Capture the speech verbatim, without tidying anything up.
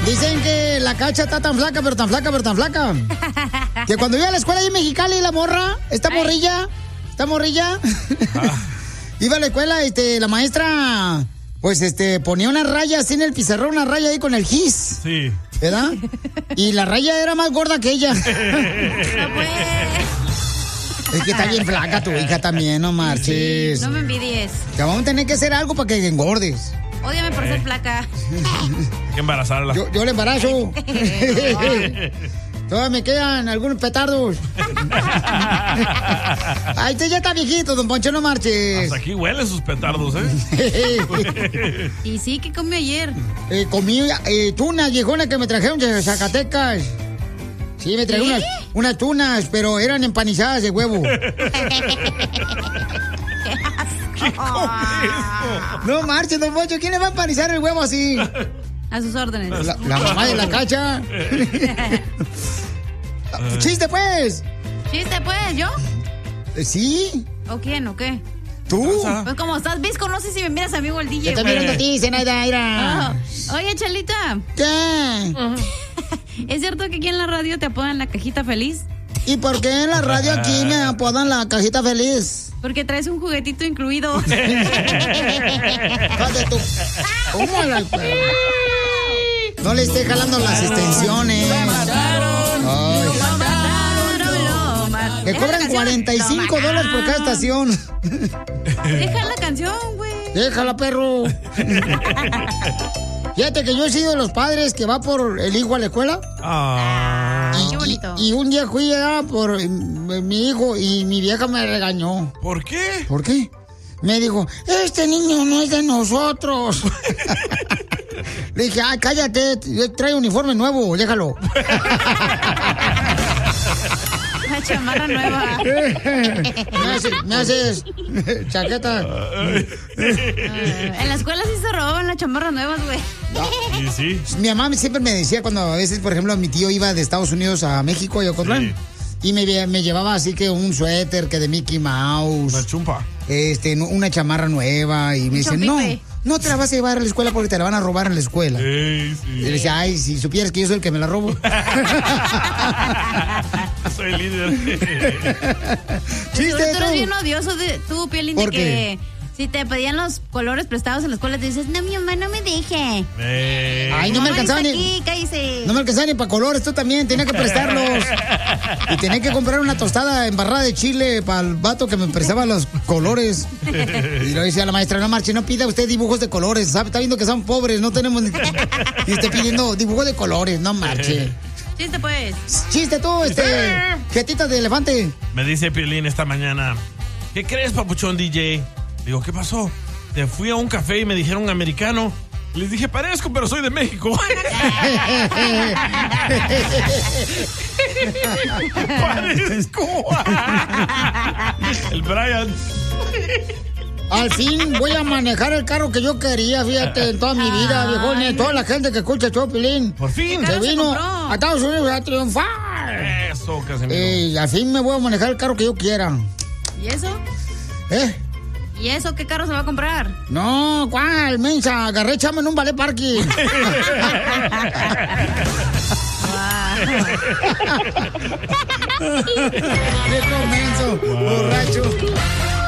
Dicen que la Cacha está tan flaca, pero tan flaca, pero tan flaca. Que cuando iba a la escuela ahí en Mexicali, la morra, esta morrilla, esta morrilla, ah. iba a la escuela, este, la maestra, pues, este, ponía una raya así en el pizarrón, una raya ahí con el gis. Sí. ¿Verdad? Y la raya era más gorda que ella. No puede. Es que está bien flaca tu hija también, no marches. No me envidies. Te vamos a tener que hacer algo para que engordes. Ódiame por ser flaca. Hay que embarazarla. Yo, yo le embarazo. Todavía me quedan algunos petardos. Ay, usted ya está viejito, don Poncho, no marches. Hasta aquí huelen sus petardos, ¿eh? Y sí, ¿qué comió ayer? Eh, comí eh, tunas, viejonas que me trajeron de Zacatecas. Sí, me trajeron unas, unas tunas, pero eran empanizadas de huevo. ¿Qué comes? No marches, don Poncho, ¿quién le va a empanizar el huevo así? A sus órdenes. La, la mamá de la Cacha. ¡Chiste, pues! ¿Chiste, pues? ¿Yo? ¿Sí? ¿O quién? ¿O qué? ¿Tú? Pues como estás visco, no sé si me miras a mí o el D J. Te estoy mirando a ti, Zenaida, mira. Oh. Oye, Chalita. ¿Qué? ¿Es cierto que aquí en la radio te apodan la cajita feliz? ¿Y por qué en la radio aquí me apodan la cajita feliz? Porque traes un juguetito incluido. ¿Cómo la... No le esté jalando las extensiones. Lo mataron, Ay. lo mataron, lo mataron. Que cobran cuarenta y cinco dólares por cada estación. Deja la canción, güey. Déjala, perro. Fíjate que yo he sido de los padres que va por el hijo a la escuela. Ah, y, qué bonito. Y, y un día fui allá por mi hijo y mi vieja me regañó. ¿Por qué? ¿Por qué? Me dijo, este niño no es de nosotros. Le dije, ay, cállate, trae uniforme nuevo, déjalo. Una chamarra nueva. me, haces, me haces chaqueta. En la escuela sí se robaban las chamarras nuevas, güey. Sí, sí. Mi mamá siempre me decía cuando a veces, por ejemplo, mi tío iba de Estados Unidos a México, a Ocotlán. Sí. Y me, me llevaba así que un suéter que de Mickey Mouse. Una chumpa. Este, una chamarra nueva. Y me dice, no, no te la vas a llevar a la escuela porque te la van a robar en la escuela. Sí, sí. Y le decía, ay, si supieras que yo soy el que me la robo. Soy líder. Chiste, tú, tú eres bien odioso de tú, Piolín, de que si te pedían los colores prestados en la escuela te dices, no, mi mamá no me deje. Eh. Ay, no me alcanzaba ni aquí, cállese. No me alcanzaba ni para colores, tú también, tenía que prestarlos. Y tenía que comprar una tostada embarrada de chile para el vato que me prestaba los colores. Y lo decía la maestra, no marche, no pida usted dibujos de colores, ¿sabe? Está viendo que son pobres, no tenemos ni... Y esté pidiendo dibujos de colores, no marche. Chiste, pues. Chiste tú, este, jetita de elefante. Me dice Piolín esta mañana, ¿qué crees, papuchón D J? Digo, ¿qué pasó? Te fui a un café y me dijeron americano. Les dije, parezco, pero soy de México. Parezco. El Brian. Al fin voy a manejar el carro que yo quería, fíjate, en toda mi vida, viejones. Toda la gente que escucha el show, Piolín. Por fin. Se vino a Estados Unidos a triunfar. Eso, Casimiro. Eh, al fin me voy a manejar el carro que yo quiera. ¿Y eso? ¿Eh? ¿Y eso qué carro se va a comprar? No, ¿cuál, mensa? Agarré chama en un ballet parking. ¡Qué menso, borracho!